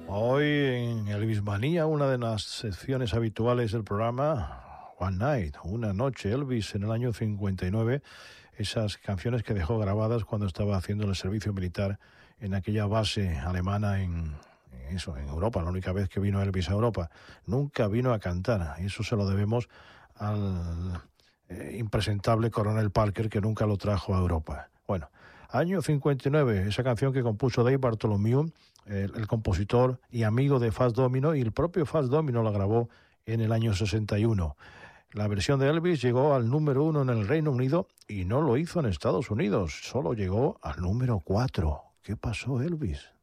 Hoy en Elvismanía, una de las secciones habituales del programa, One Night, una noche, Elvis en el año 59, esas canciones que dejó grabadas cuando estaba haciendo el servicio militar en aquella base alemana en Europa, la única vez que vino Elvis a Europa. Nunca vino a cantar, y eso se lo debemos al impresentable Coronel Parker, que nunca lo trajo a Europa. Bueno, año 59, esa canción que compuso Dave Bartholomew, el compositor y amigo de Fats Domino, y el propio Fats Domino la grabó en el año 61. La versión de Elvis llegó al número 1 en el Reino Unido y no lo hizo en Estados Unidos, solo llegó al número 4. ¿Qué pasó, Elvis?